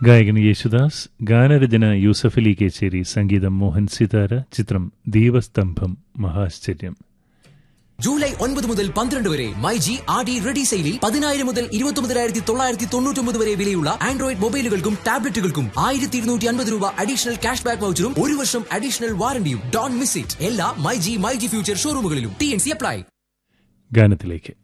ഗായകൻ യേശുദാസ്, ഗാനരചന യൂസഫലി കേച്ചേരി, സംഗീതം മോഹൻ സിതാര, ചിത്രം ദീപസ്തംഭം മഹാശ്ചര്യം. ജൂലൈ 9 മുതൽ 12 വരെ my G R D ready സെയിലിൽ 10,000 മുതൽ 29,999 വരെ വിലയുള്ള ആൻഡ്രോയിഡ് മൊബൈലുകൾക്കും ടാബ്ലറ്റുകൾക്കും 1,250 രൂപ അഡീഷണൽ ക്യാഷ് ബാക്ക് വൗച്ചറും 1 വർഷം അഡീഷണൽ വാറണ്ടിയും. Don't miss it. എല്ലാ my G future ഷോറൂമുകളിലും. TNC apply. ഗാനത്തിലേക്ക്